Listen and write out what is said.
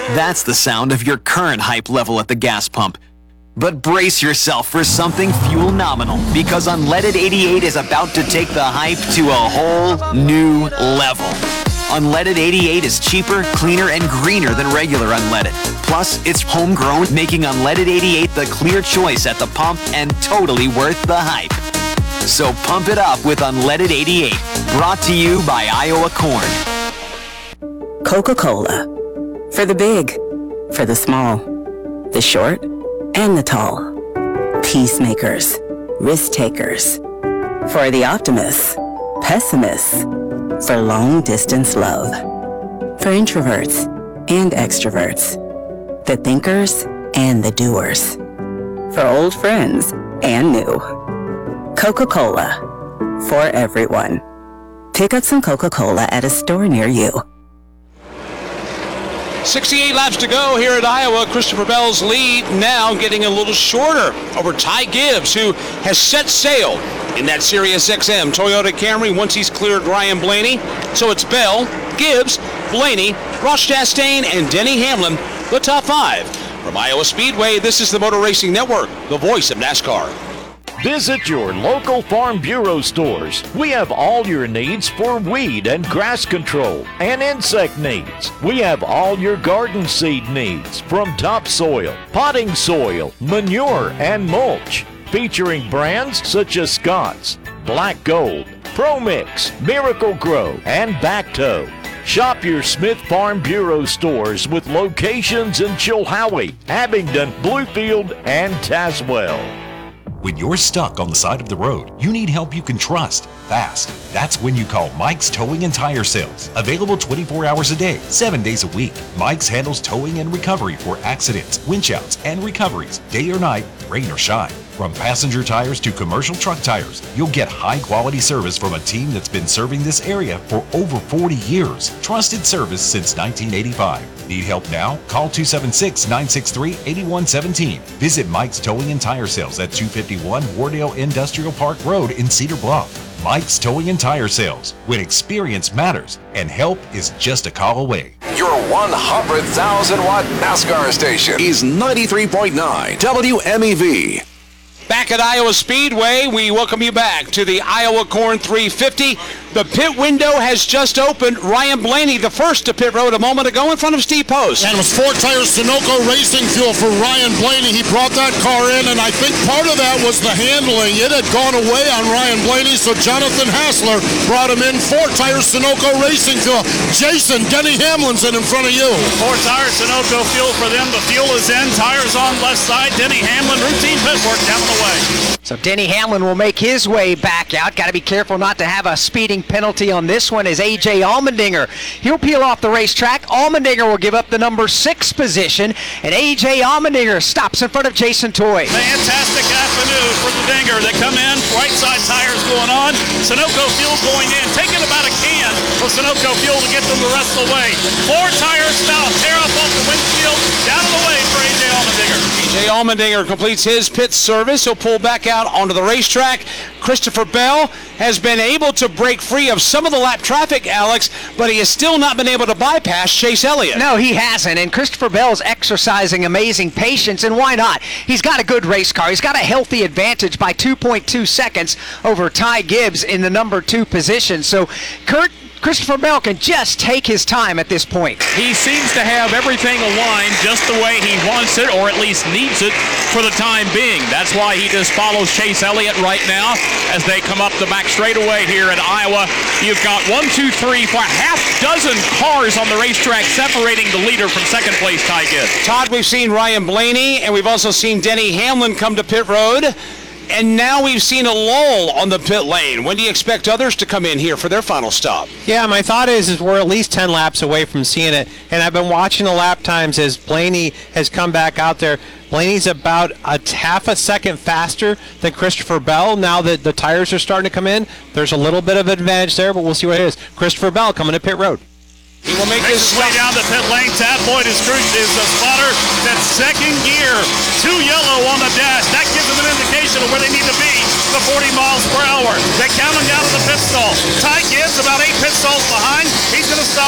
That's the sound of your current hype level at the gas pump. But brace yourself for something fuel nominal, because Unleaded 88 is about to take the hype to a whole new level. Unleaded 88 is cheaper, cleaner, and greener than regular unleaded. Plus, it's homegrown, making Unleaded 88 the clear choice at the pump and totally worth the hype. So pump it up with Unleaded 88, brought to you by Iowa Corn. Coca-Cola. For the big, for the small, the short, and the tall. Peacemakers, risk takers. For the optimists, pessimists. For long distance love. For introverts and extroverts. The thinkers and the doers. For old friends and new. Coca-Cola. For everyone. Pick up some Coca-Cola at a store near you. 68 laps to go here at Iowa. Christopher Bell's lead now getting a little shorter over Ty Gibbs, who has set sail in that Sirius XM Toyota Camry once he's cleared Ryan Blaney. So it's Bell, Gibbs, Blaney, Ross Chastain, and Denny Hamlin, the top five. From Iowa Speedway, this is the Motor Racing Network, the voice of NASCAR. Visit your local Farm Bureau stores. We have all your needs for weed and grass control and insect needs. We have all your garden seed needs, from topsoil, potting soil, manure, and mulch, featuring brands such as Scott's, Black Gold, Pro Mix, Miracle Grow, and Bacto. Shop your Smith Farm Bureau stores with locations in Chilhowie, Abingdon, Bluefield, and Tazewell. When you're stuck on the side of the road, you need help you can trust fast. That's when you call Mike's Towing and Tire Sales. Available 24 hours a day, 7 days a week. Mike's handles towing and recovery for accidents, winch outs, and recoveries, day or night, rain or shine. From passenger tires to commercial truck tires, you'll get high-quality service from a team that's been serving this area for over 40 years. Trusted service since 1985. Need help now? Call 276-963-8117. Visit Mike's Towing and Tire Sales at 251 Wardale Industrial Park Road in Cedar Bluff. Mike's Towing and Tire Sales, when experience matters and help is just a call away. Your 100,000-watt NASCAR station is 93.9 WMEV. Back at Iowa Speedway, we welcome you back to the Iowa Corn 350. The pit window has just opened. Ryan Blaney, the first to pit road a moment ago in front of Steve Post. And it was 4 tires Sunoco Racing Fuel for Ryan Blaney. He brought that car in, and I think part of that was the handling. It had gone away on Ryan Blaney, so Jonathan Hassler brought him in. 4 tires Sunoco Racing Fuel. Jason, Denny Hamlin's in front of you. 4 tires Sunoco Fuel for them. The fuel is in. Tires on left side. Denny Hamlin, routine pit work down the way. So Denny Hamlin will make his way back out. Got to be careful not to have a speeding penalty on this one as A.J. Allmendinger. He'll peel off the racetrack. Allmendinger will give up the number 6 position, and A.J. Allmendinger stops in front of Jason Toy. Fantastic afternoon for the Dinger. They come in, right side tires going on. Sunoco Fuel going in, taking about a can of Sunoco Fuel to get them the rest of the way. 4 tires now, tear up off the windshield, down to the way for A.J. Allmendinger. A.J. Allmendinger completes his pit service. He'll pull back out onto the racetrack. Christopher Bell has been able to break free of some of the lap traffic, Alex, but he has still not been able to bypass Chase Elliott. No, he hasn't, and Christopher Bell's exercising amazing patience, and why not? He's got a good race car. He's got a healthy advantage by 2.2 seconds over Ty Gibbs in the number 2 position. So Christopher Bell can just take his time at this point. He seems to have everything aligned just the way he wants it, or at least needs it for the time being. That's why he just follows Chase Elliott right now as they come up the back straightaway here at Iowa. You've got 1, 2, 3, 4, half dozen cars on the racetrack separating the leader from second place Ty Gibbs. Todd, we've seen Ryan Blaney, and we've also seen Denny Hamlin come to pit road. And now we've seen a lull on the pit lane. When do you expect others to come in here for their final stop? Yeah, my thought is we're at least 10 laps away from seeing it. And I've been watching the lap times as Blaney has come back out there. Blaney's about a half a second faster than Christopher Bell. Now that the tires are starting to come in, there's a little bit of advantage there, but we'll see what it is. Christopher Bell coming to pit road. He will make his way down the pit lane. Tad Boyd is the spotter. That's second gear. 2 yellow on the dash. That gives them an indication of where they need to be. The 40 miles per hour. They count him down to the pit stall. Ty Gibbs about 8 pit stalls behind. He's going to stop